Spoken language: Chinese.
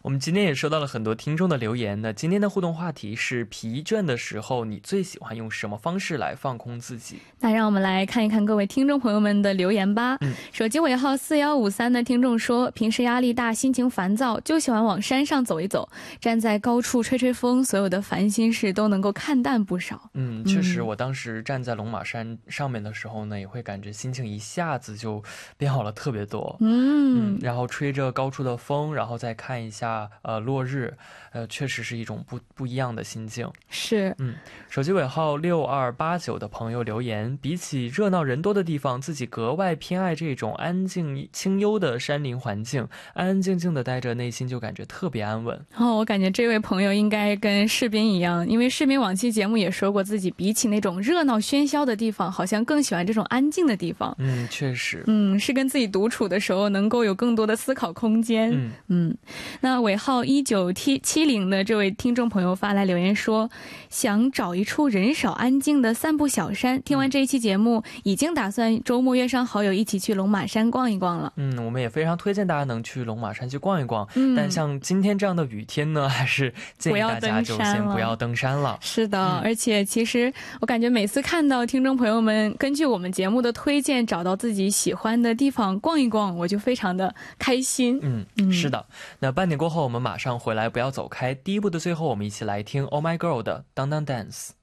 我们今天也收到了很多听众的留言，那今天的互动话题是疲倦的时候你最喜欢用什么方式来放空自己。 那让我们来看一看各位听众朋友们的留言吧。手机尾号4153的听众说，平时压力大心情烦躁就喜欢往山上走一走，站在高处吹吹风，所有的烦心事都能够看淡不少。 确实我当时站在龙马山上面的时候呢，也会感觉心情一下子就变好了特别多。然后吹着高处的风，然后再看一下落日，确实是一种不一样的心境。 是。 手机尾号6289的朋友留言，比起热闹人多的地方，自己格外偏爱这种安静清幽的山林环境，安安静静的待着，内心就感觉特别安稳。 我感觉这位朋友应该跟士兵一样，因为士兵往期节目也说过，自己比起那种热闹喧嚣的地方，好像更喜欢这种安静的地方。 确实。 是跟自己独处的时候能够有更多的思考空间。那尾号1970的这位听众朋友发来留言说，想找一处人少安静的散步小山，听完这一期节目已经打算周末约上好友一起去龙马山逛一逛了。 我们也非常推荐大家能去龙马山去逛一逛。但像今天这样的雨天呢，还是建议大家就先不要登山了。 是的，而且其实我感觉每次看到听众朋友们根据我们节目的推荐找到自己喜欢的地方逛一逛，我就非常的开心。 是的。那半点过后我们马上回来，不要走开。第一部的最后，我们一起来听 Oh My Girl 的 Dang Dang Dance。